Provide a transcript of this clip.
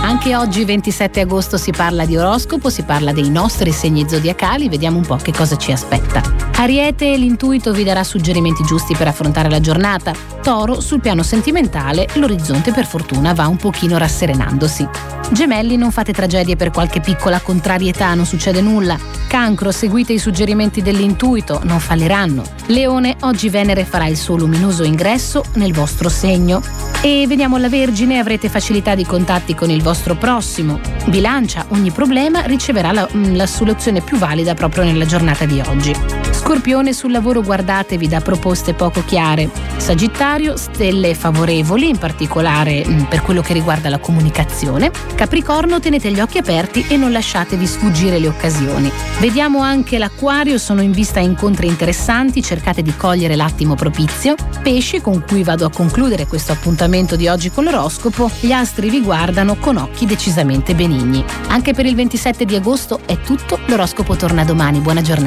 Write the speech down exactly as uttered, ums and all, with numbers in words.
Anche oggi ventisette agosto si parla di oroscopo, si parla dei nostri segni zodiacali, vediamo un po' che cosa ci aspetta. Ariete, l'intuito vi darà suggerimenti giusti per affrontare la giornata. Toro, sul piano sentimentale, l'orizzonte per fortuna va un pochino rasserenandosi. Gemelli, non fate tragedie per qualche piccola contrarietà, non succede nulla. Cancro, seguite i suggerimenti dell'intuito, non falliranno. Leone, oggi Venere farà il suo luminoso ingresso nel vostro segno. E vediamo la Vergine, avrete facilità di contatti con il vostro prossimo. Bilancia, ogni problema riceverà la, la soluzione più valida proprio nella giornata di oggi. Scorpione, sul lavoro guardatevi da proposte poco chiare. Sagittario, stelle favorevoli, in particolare mh, per quello che riguarda la comunicazione. Capricorno, tenete gli occhi aperti e non lasciatevi sfuggire le occasioni. Vediamo anche l'Acquario, sono in vista incontri interessanti, cercate di cogliere l'attimo propizio. Pesci, con cui vado a concludere questo appuntamento di oggi con l'oroscopo, gli astri vi guardano con occhi decisamente benigni. Anche per il ventisette di agosto è tutto, l'oroscopo torna domani, buona giornata.